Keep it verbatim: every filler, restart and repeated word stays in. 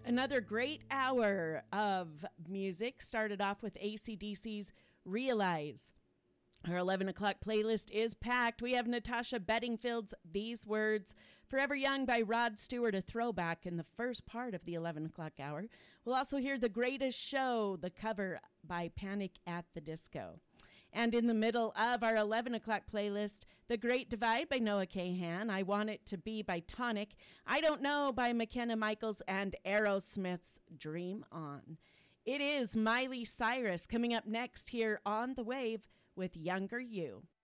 Another great hour of music started off with A C D C's Realize. Our eleven o'clock playlist is packed. We have Natasha Bedingfield's These Words, Forever Young by Rod Stewart, a throwback in the first part of the eleven o'clock hour. We'll also hear The Greatest Show, the cover by Panic at the Disco. And in the middle of our eleven o'clock playlist, The Great Divide by Noah Kahan, I Want It to Be by Tonic, I Don't Know by McKenna Michaels, and Aerosmith's Dream On. It is Miley Cyrus coming up next here on The Wave with Younger You.